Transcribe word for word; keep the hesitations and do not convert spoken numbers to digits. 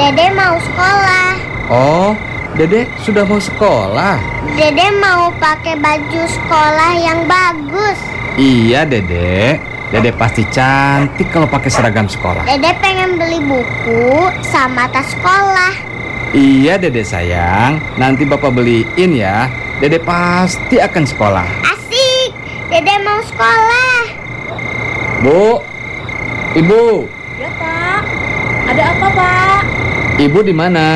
Dede mau sekolah. Oh, Dede sudah mau sekolah? Dede mau pakai baju sekolah yang bagus. Iya, Dede. Dede pasti cantik kalau pakai seragam sekolah. Dede pengen beli buku sama tas sekolah. Iya, Dede sayang. Nanti Bapak beliin ya. Dede pasti akan sekolah. Asik, Dede mau sekolah. Bu, Ibu, Ya, Pak. Ada apa, Pak? Ibu di mana?